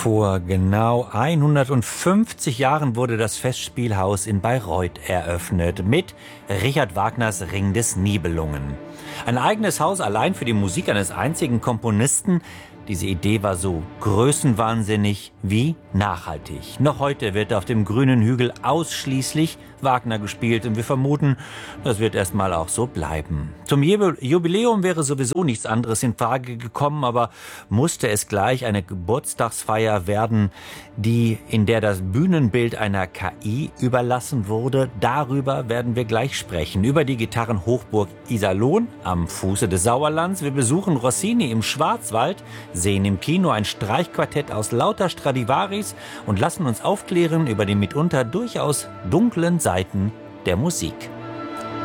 Vor genau 150 Jahren wurde das Festspielhaus in Bayreuth eröffnet mit Richard Wagners Ring des Nibelungen. Ein eigenes Haus allein für die Musik eines einzigen Komponisten. Diese Idee war so größenwahnsinnig wie nachhaltig. Noch heute wird auf dem grünen Hügel ausschließlich Wagner gespielt und wir vermuten, das wird erstmal auch so bleiben. Zum Jubiläum wäre sowieso nichts anderes in Frage gekommen, aber musste es gleich eine Geburtstagsfeier werden, in der das Bühnenbild einer KI überlassen wurde? Darüber werden wir gleich sprechen. Über die Gitarrenhochburg Iserlohn am Fuße des Sauerlands. Wir besuchen Rossini im Schwarzwald, sehen im Kino ein Streichquartett aus lauter Stradivaris und lassen uns aufklären über die mitunter durchaus dunklen Seiten der Musik.